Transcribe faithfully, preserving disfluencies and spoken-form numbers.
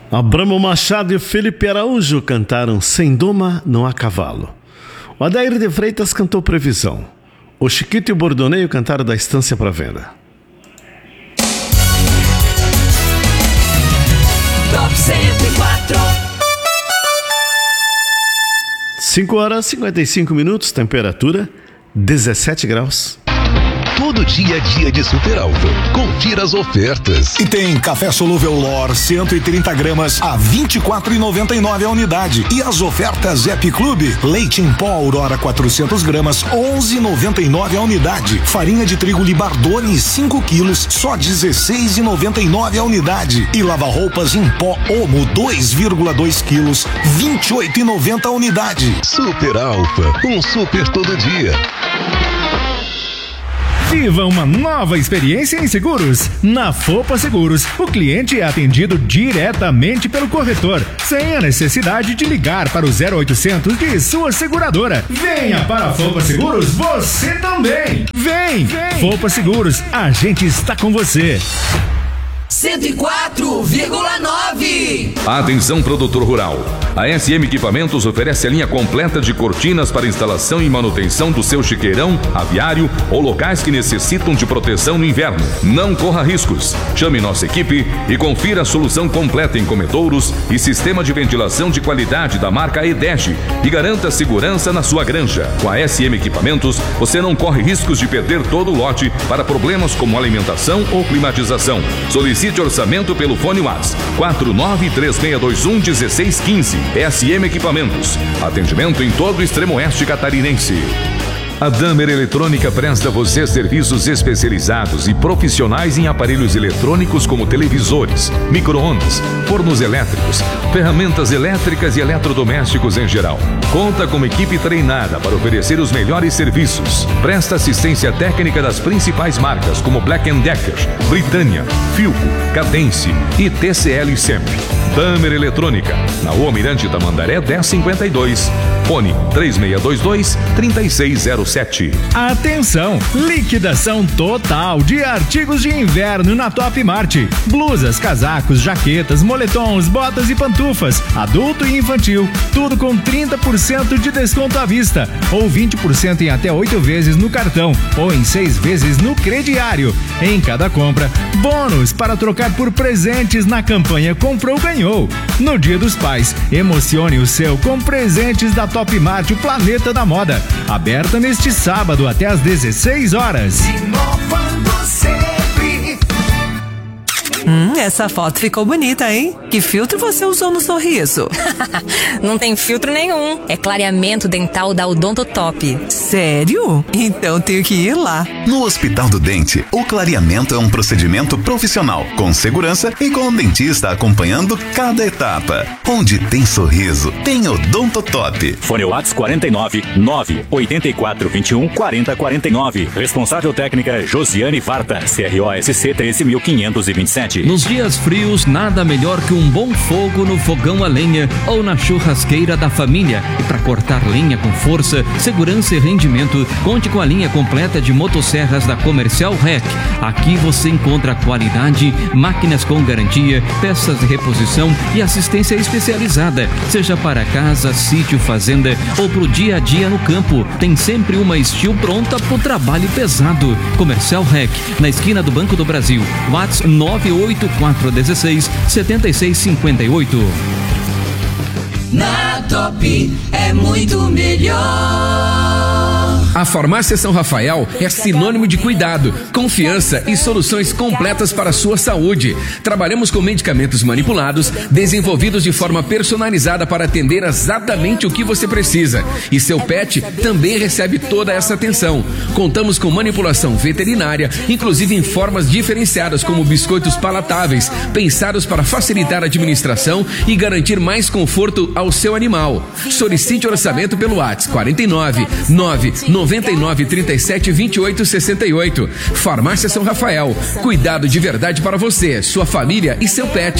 Abramo Machado e Felipe Araújo cantaram Sem Doma Não Há Cavalo. O Adair de Freitas cantou Previsão. O Chiquito e o Bordoneio cantaram Da Estância para Venda. Top cento e quatro. cinco horas e cinquenta e cinco minutos, temperatura dezessete graus. Todo dia é dia de Super Alfa. Confira as ofertas. E tem café solúvel Lor cento e trinta gramas a vinte e quatro reais e noventa e nove centavos a unidade. E as ofertas Happy Club, leite em pó Aurora quatrocentas gramas, onze reais e noventa e nove centavos a unidade. Farinha de trigo Libardone cinco quilos, só dezesseis reais e noventa e nove centavos a unidade. E lava-roupas em pó Omo dois vírgula dois quilos, vinte e oito reais e noventa centavos a unidade. Super Alfa, um super todo dia. Viva uma nova experiência em seguros. Na Fopa Seguros, o cliente é atendido diretamente pelo corretor, sem a necessidade de ligar para o zero oitocentos de sua seguradora. Venha para a Fopa Seguros, você também. Vem, vem. Fopa Seguros, a gente está com você. cento e quatro vírgula nove. Atenção, produtor rural. A S M Equipamentos oferece a linha completa de cortinas para instalação e manutenção do seu chiqueirão, aviário ou locais que necessitam de proteção no inverno. Não corra riscos. Chame nossa equipe e confira a solução completa em comedouros e sistema de ventilação de qualidade da marca Edege e garanta segurança na sua granja. Com a S M Equipamentos, você não corre riscos de perder todo o lote para problemas como alimentação ou climatização. Solicite orçamento pelo fone WhatsApp quatro nove três seis dois um um seis um cinco. S M Equipamentos. Atendimento em todo o extremo oeste catarinense. A Damer Eletrônica presta a você serviços especializados e profissionais em aparelhos eletrônicos como televisores, micro-ondas, fornos elétricos, ferramentas elétricas e eletrodomésticos em geral. Conta com uma equipe treinada para oferecer os melhores serviços. Presta assistência técnica das principais marcas como Black and Decker, Britânia, Philco, Cadence e T C L sempre. Damer Eletrônica, na Rua Almirante Tamandaré dez cinquenta e dois. Fone três seis dois dois, três seis zero sete. Atenção! Liquidação total de artigos de inverno na Top Mart. Blusas, casacos, jaquetas, moletons, botas e pantufas, adulto e infantil, tudo com trinta por cento de desconto à vista, ou vinte por cento em até oito vezes no cartão, ou em seis vezes no crediário. Em cada compra, bônus para trocar por presentes na campanha Comprou Ganhou. No Dia dos Pais, emocione o seu com presentes da Top Mart, o Planeta da Moda. Aberta neste sábado até às dezesseis horas. Inovando sempre. Hum, essa foto ficou bonita, hein? Que filtro você usou no sorriso? Não tem filtro nenhum. É clareamento dental da Odontotop. Sério? Então tenho que ir lá. No Hospital do Dente, o clareamento é um procedimento profissional, com segurança e com o dentista acompanhando cada etapa. Onde tem sorriso, tem Odontotop. Fone WhatsApp quarenta e nove, nove oito quatro dois um, quatro zero quatro nove. Responsável técnica Josiane Varta, C R O S C treze mil quinhentos e vinte e sete. Nos dias frios, nada melhor que um bom fogo no fogão a lenha ou na churrasqueira da família. E para cortar lenha com força, segurança e rendimento, conte com a linha completa de motosserras da Comercial Rec. Aqui você encontra qualidade, máquinas com garantia, peças de reposição e assistência especializada. Seja para casa, sítio, fazenda ou pro dia a dia no campo, tem sempre uma Steel pronta pro trabalho pesado. Comercial Rec, na esquina do Banco do Brasil. WhatsApp nove oito quatro um seis, sete seis cinco oito. Na Top é muito melhor. A Farmácia São Rafael é sinônimo de cuidado, confiança e soluções completas para a sua saúde. Trabalhamos com medicamentos manipulados, desenvolvidos de forma personalizada para atender exatamente o que você precisa. E seu pet também recebe toda essa atenção. Contamos com manipulação veterinária, inclusive em formas diferenciadas como biscoitos palatáveis, pensados para facilitar a administração e garantir mais conforto ao seu animal. Solicite orçamento pelo WhatsApp quarenta e nove, nove noventa e nove, trinta e sete, vinte e oito, sessenta e oito. Farmácia São Rafael. Cuidado de verdade para você, sua família e seu pet.